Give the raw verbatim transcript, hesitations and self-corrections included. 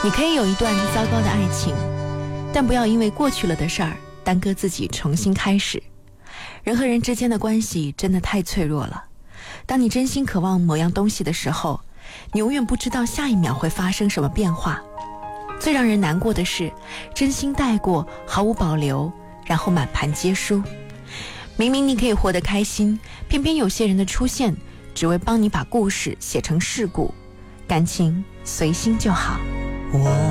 你可以有一段糟糕的爱情，但不要因为过去了的事儿耽搁自己重新开始。人和人之间的关系真的太脆弱了，当你真心渴望某样东西的时候，你永远不知道下一秒会发生什么变化。最让人难过的是，真心带过，毫无保留，然后满盘皆输。明明你可以活得开心，偏偏有些人的出现只为帮你把故事写成事故。感情随心就好。 我